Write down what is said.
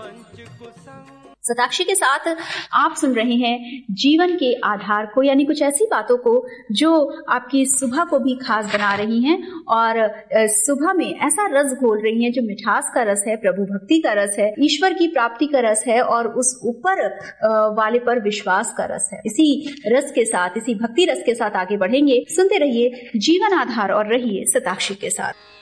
शताक्षी के साथ आप सुन रहे हैं जीवन के आधार को, यानी कुछ ऐसी बातों को जो आपकी सुबह को भी खास बना रही हैं और सुबह में ऐसा रस घोल रही हैं जो मिठास का रस है, प्रभु भक्ति का रस है, ईश्वर की प्राप्ति का रस है और उस ऊपर वाले पर विश्वास का रस है। इसी रस के साथ, इसी भक्ति रस के साथ आगे बढ़ेंगे। सुनते रहिए जीवन आधार और रहिए शताक्षी के साथ।